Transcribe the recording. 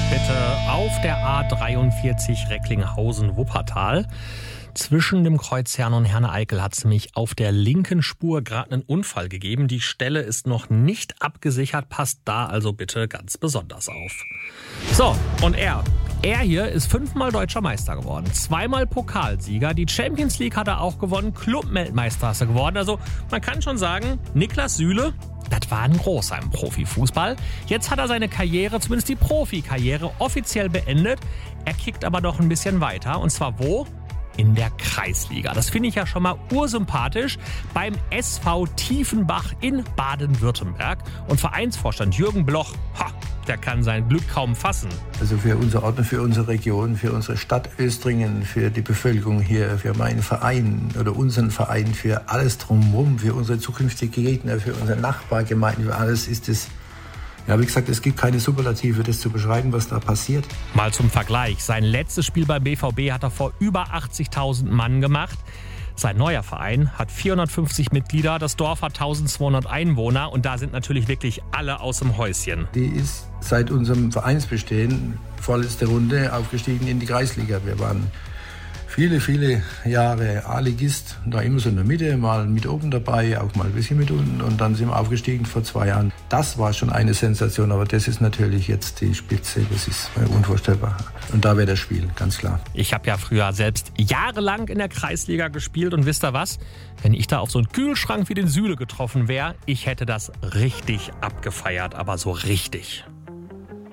Bitte auf der A43 Recklinghausen-Wuppertal. Zwischen dem Kreuz Herne und Herne-Eickel hat es nämlich auf der linken Spur gerade einen Unfall gegeben. Die Stelle ist noch nicht abgesichert, passt da also bitte ganz besonders auf. So, und er hier ist 5-mal deutscher Meister geworden, 2-mal Pokalsieger, die Champions League hat er auch gewonnen, Clubmeister ist er geworden. Also man kann schon sagen, Niklas Süle, das war ein großer im Profifußball. Jetzt hat er seine Karriere, zumindest die Profikarriere, offiziell beendet. Er kickt aber noch ein bisschen weiter. Und zwar wo? In der Kreisliga. Das finde ich ja schon mal ursympathisch. Beim SV Tiefenbach in Baden-Württemberg. Und Vereinsvorstand Jürgen Bloch, der kann sein Glück kaum fassen. Also für unser Ort, für unsere Region, für unsere Stadt Östringen, für die Bevölkerung hier, für meinen Verein oder unseren Verein, für alles drumherum, für unsere zukünftigen Gegner, für unsere Nachbargemeinden, für alles ist es. Ja, wie gesagt, es gibt keine Superlative, das zu beschreiben, was da passiert. Mal zum Vergleich. Sein letztes Spiel beim BVB hat er vor über 80.000 Mann gemacht. Sein neuer Verein hat 450 Mitglieder, das Dorf hat 1200 Einwohner und da sind natürlich wirklich alle aus dem Häuschen. Die ist seit unserem Vereinsbestehen vorletzte Runde aufgestiegen in die Kreisliga. Wir waren viele Jahre A-Ligist, da immer so in der Mitte, mal mit oben dabei, auch mal ein bisschen mit unten und dann sind wir aufgestiegen vor 2 Jahren. Das war schon eine Sensation, aber das ist natürlich jetzt die Spitze, das ist unvorstellbar. Und da wäre das Spiel, ganz klar. Ich habe ja früher selbst jahrelang in der Kreisliga gespielt und wisst ihr was? Wenn ich da auf so einen Kühlschrank wie den Süle getroffen wäre, ich hätte das richtig abgefeiert, aber so richtig.